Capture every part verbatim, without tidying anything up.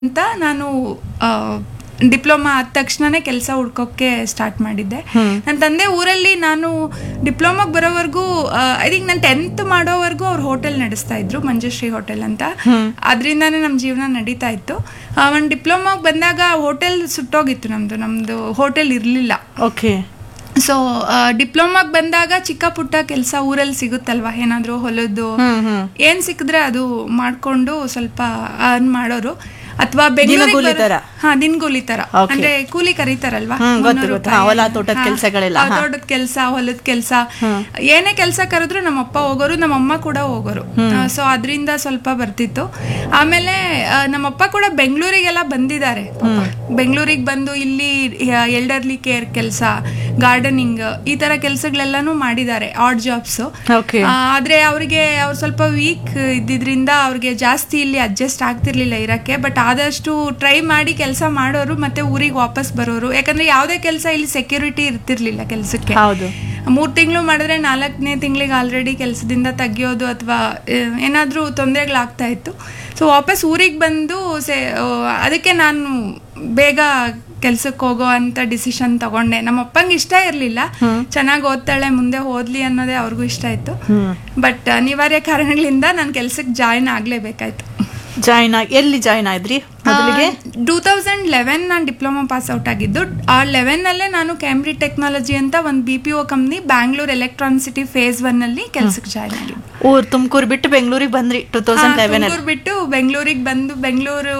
ಅಂತ ನಾನು ಡಿಪ್ಲೊಮಾ ಆದ ತಕ್ಷಣನೇ ಕೆಲಸ ಹುಡ್ಕೋಕ್ಕೆ ಸ್ಟಾರ್ಟ್ ಮಾಡಿದ್ದೆ. ನನ್ನ ತಂದೆ ಊರಲ್ಲಿ ನಾನು ಡಿಪ್ಲೊಮಾಗೆ ಬರೋವರೆಗೂ ಐ ಥಿಂಕ್ ನಾನು ಟೆಂತ್ ಮಾಡೋವರೆಗೂ ಅವ್ರು ಹೋಟೆಲ್ ನಡೆಸ್ತಾ ಇದ್ರು, ಮಂಜುಶ್ರೀ ಹೋಟೆಲ್ ಅಂತ. ಅದರಿಂದಾನೇ ನಮ್ಮ ಜೀವನ ನಡೀತಾ ಇತ್ತು. ಒಂದು ಡಿಪ್ಲೊಮಾಗೆ ಬಂದಾಗ ಹೋಟೆಲ್ ಸುಟ್ಟೋಗಿತ್ತು, ನಮ್ದು ನಮ್ದು ಹೋಟೆಲ್ ಇರಲಿಲ್ಲ. ಓಕೆ. ಸೊ ಡಿಪ್ಲೊಮಾಗೆ ಬಂದಾಗ ಚಿಕ್ಕ ಪುಟ್ಟ ಕೆಲಸ ಊರಲ್ಲಿ ಸಿಗುತ್ತಲ್ವಾ, ಏನಾದ್ರು ಹೊಲದ್ದು ಏನ್ ಸಿಕ್ಕಿದ್ರೆ ಅದು ಮಾಡ್ಕೊಂಡು ಸ್ವಲ್ಪ ಅರ್ನ್ ಮಾಡೋರು. ಅಥವಾ ಬೆಂಗಳೂರಿಗೆ ಹಾ ದಿನಗೂಲಿ ತರ, ಅಂದ್ರೆ ಕೂಲಿ ಕರೀತಾರಲ್ವಾ, ತೋಟದ ಕೆಲಸಗಳೆಲ್ಲ, ತೋಟದ ಕೆಲಸ, ಹೊಲದ ಕೆಲಸ, ಏನೇ ಕೆಲಸ ಕರೆದ್ರು ನಮ್ಮಪ್ಪ ಹೋಗೋರು, ನಮ್ಮಮ್ಮ ಕೂಡ ಹೋಗೋರು. ಸೊ ಅದರಿಂದ ಸ್ವಲ್ಪ ಬರ್ತಿತ್ತು. ಆಮೇಲೆ ನಮ್ಮಪ್ಪ ಕೂಡ ಬೆಂಗಳೂರಿಗೆಲ್ಲ ಬಂದಿದ್ದಾರೆ. ಬೆಂಗಳೂರಿಗೆ ಬಂದು ಇಲ್ಲಿ ಎಲ್ಡರ್ಲಿ ಕೇರ್ ಕೆಲಸ, ಗಾರ್ಡನಿಂಗ್, ಈ ತರ ಕೆಲಸಗಳೆಲ್ಲಾನು ಮಾಡಿದ್ದಾರೆ, ಆಡ್ ಜಾಬ್ಸ್. ಆದ್ರೆ ಅವ್ರಿಗೆ ಅವ್ರು ಸ್ವಲ್ಪ ವೀಕ್ ಇದ್ದಿದ್ರಿಂದ ಅವ್ರಿಗೆ ಜಾಸ್ತಿ ಇಲ್ಲಿ ಅಡ್ಜಸ್ಟ್ ಆಗ್ತಿರ್ಲಿಲ್ಲ ಇರಕ್ಕೆ. ಬಟ್ ಆದಷ್ಟು ಟ್ರೈ ಮಾಡಿ ಕೆಲಸ ಮಾಡೋರು, ಮತ್ತೆ ಊರಿಗೆ ವಾಪಸ್ ಬರೋರು. ಯಾಕಂದ್ರೆ ಯಾವುದೇ ಕೆಲಸ ಇಲ್ಲಿ ಸೆಕ್ಯೂರಿಟಿ ಇರ್ತಿರ್ಲಿಲ್ಲ ಕೆಲಸಕ್ಕೆ. ಮೂರ್ ತಿಂಗಳು ಮಾಡಿದ್ರೆ ನಾಲ್ಕನೇ ತಿಂಗಳಿಗೆ ಆಲ್ರೆಡಿ ಕೆಲಸದಿಂದ ತೆಗಿಯೋದು ಅಥವಾ ಏನಾದ್ರೂ ತೊಂದರೆಗಳಾಗ್ತಾ ಇತ್ತು. ಸೊ ವಾಪಸ್ ಊರಿಗೆ ಬಂದು ಸೇ ಅದಕ್ಕೆ ನಾನು ಬೇಗ ಕೆಲ್ಸಕ್ಕೆ ಹೋಗೋ ಅಂತ ಡಿಸಿಷನ್ ತಗೊಂಡೆ. ನಮ್ಮ ಅಪ್ಪಂಗೆ ಇಷ್ಟ ಇರ್ಲಿಲ್ಲ, ಚೆನ್ನಾಗಿ ಓದ್ತಾಳೆ ಮುಂದೆ ಓದ್ಲಿ ಅನ್ನೋದೇ ಅವ್ರಿಗೂ ಇಷ್ಟ ಇತ್ತು. ಬಟ್ ಅನಿವಾರ್ಯ ಕಾರಣಗಳಿಂದ ನಾನು ಕೆಲ್ಸಕ್ಕೆ ಜಾಯಿನ್ ಆಗ್ಲೇಬೇಕಾಯ್ತು. ಜಾಯಿನ್ ಆಗಿ ಎಲ್ಲಿ ಜಾಯಿನ್ ಆದ್ರಿ ಮೊದಲಿಗೆ? ಟೂ ತೌಸಂಡ್ ಲೆವೆನ್ ನಾನು ಡಿಪ್ಲೊಮಾ ಪಾಸ್ ಔಟ್ ಆಗಿದ್ದು. ಆ ಲೆವೆನ್ ಅಲ್ಲೇ ನಾನು ಕ್ಯಾಂಬ್ರಿ ಟೆಕ್ನಾಲಜಿ ಅಂತ ಒಂದು B P O company Bangalore Electronic City phase one ಅಲ್ಲಿ ಕೆಲ್ಸಕ್ಕೆ ಜಾಯಿನ್ ಆಗಿದ್ದು. ಊರ್ ತುಮಕೂರು ಬಿಟ್ಟು ಬೆಂಗಳೂರಿಗೆ ಬಂದ್ರಿ ಟೂ ತೌಸಂಡ್ ಲೆವೆನ್ ತುಮಕೂರು ಬಿಟ್ಟು ಬೆಂಗಳೂರಿಗೆ ಬಂದು ಬೆಂಗಳೂರು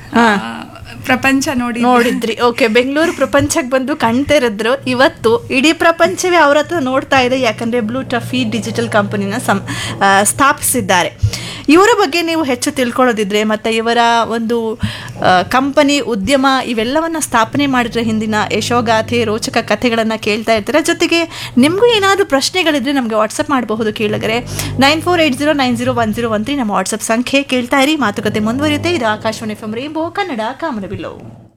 ಪ್ರಪಂಚ ನೋಡಿ ನೋಡಿದ್ರಿ. ಓಕೆ, ಬೆಂಗಳೂರು ಪ್ರಪಂಚಕ್ಕೆ ಬಂದು ಕಾಣ್ತಿರಿದ್ರು. ಇವತ್ತು ಇಡೀ ಪ್ರಪಂಚವೇ ಅವ್ರ ಹತ್ರ ನೋಡ್ತಾ ಇದೆ, ಯಾಕಂದ್ರೆ ಬ್ಲೂ ಟಫಿ ಡಿಜಿಟಲ್ ಕಂಪನಿನ ಸಂ ಸ್ಥಾಪಿಸಿದ್ದಾರೆ. ಇವರ ಬಗ್ಗೆ ನೀವು ಹೆಚ್ಚು ತಿಳ್ಕೊಳ್ಳೋದಿದ್ರೆ ಮತ್ತೆ ಇವರ ಒಂದು ಕಂಪನಿ, ಉದ್ಯಮ ಇವೆಲ್ಲವನ್ನ ಸ್ಥಾಪನೆ ಮಾಡಿದ್ರೆ ಹಿಂದಿನ ಯಶೋಗಾಥೆ, ರೋಚಕ ಕಥೆಗಳನ್ನು ಕೇಳ್ತಾ ಇರ್ತಾರೆ. ಜೊತೆಗೆ ನಿಮಗೂ ಏನಾದರೂ ಪ್ರಶ್ನೆಗಳಿದ್ರೆ ನಮಗೆ ವಾಟ್ಸಪ್ ಮಾಡಬಹುದು ಕೇಳಿದರೆ nine four eight zero nine zero one zero one three ನಮ್ಮ ವಾಟ್ಸಪ್ ಸಂಖ್ಯೆ. ಕೇಳ್ತಾ ಇರಿ, ಮಾತುಕತೆ ಮುಂದುವರಿಯುತ್ತೆ. ಇದು Akashvani F M rainbow Kannada ಕಾಮನಬಿಲ್ಲು.